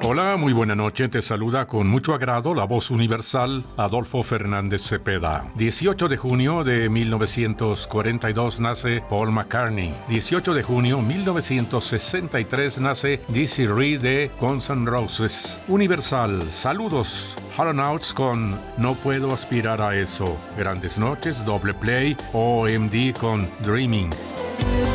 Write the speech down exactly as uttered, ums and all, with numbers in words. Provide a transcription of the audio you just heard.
Hola, muy buena noche. Te saluda con mucho agrado la voz universal Adolfo Fernández Cepeda. dieciocho de junio de mil novecientos cuarenta y dos nace Paul McCartney. dieciocho de junio de mil novecientos sesenta y tres nace Dizzy Reed de Guns N' Roses. Universal, saludos. Hollow con No puedo aspirar a eso. Grandes noches, doble play, O M D con Dreaming.